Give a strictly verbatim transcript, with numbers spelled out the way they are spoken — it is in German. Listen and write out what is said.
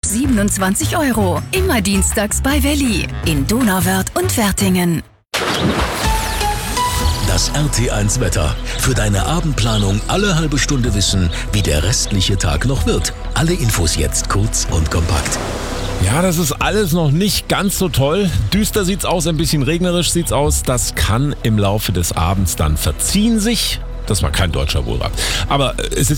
siebenundzwanzig Euro. Immer dienstags bei Welli in Donauwörth und Wertingen. Das R T eins Wetter. Für deine Abendplanung alle halbe Stunde wissen, wie der restliche Tag noch wird. Alle Infos jetzt kurz und kompakt. Ja, das ist alles noch nicht ganz so toll. Düster sieht's aus, ein bisschen regnerisch sieht's aus. Das kann im Laufe des Abends dann verziehen sich. Das war kein deutscher Wohlrat. Aber es ist